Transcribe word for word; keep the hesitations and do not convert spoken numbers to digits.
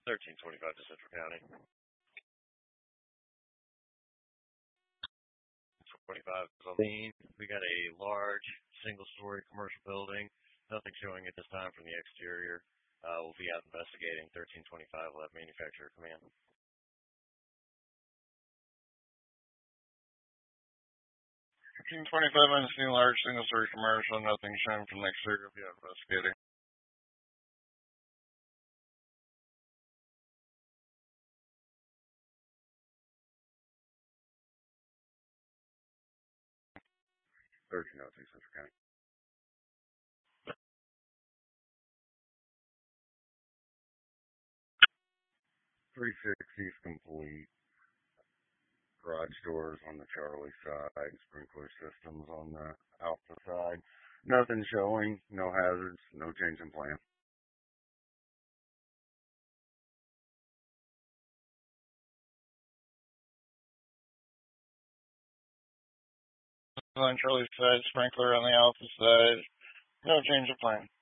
thirteen twenty-five to Central County. twenty-five is on the scene. We got a large single-story commercial building. Nothing showing at this time from the exterior. Uh, we'll be out investigating. thirteen twenty-five will have manufacturer come in. thirteen twenty-five on the scene, large single-story commercial. Nothing showing from the exterior. We'll be out investigating. thirteen oh two Central County. three sixty is complete. Garage doors on the Charlie side, sprinkler systems on the Alpha side. Nothing showing, no hazards, no change in plan. On Charlie's side, sprinkler on the Alpha side. No change of plan.